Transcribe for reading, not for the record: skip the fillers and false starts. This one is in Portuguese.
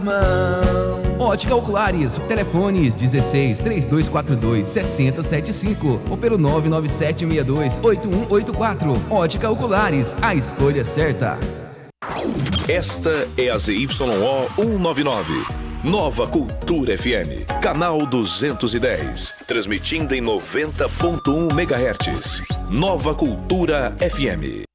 Ótica Oculares, telefones 16 3242 6075 ou pelo 99762 8184. Ótica Oculares, a escolha certa. Esta é a ZYO 199. Nova Cultura FM, canal 210, transmitindo em 90.1 MHz. Nova Cultura FM.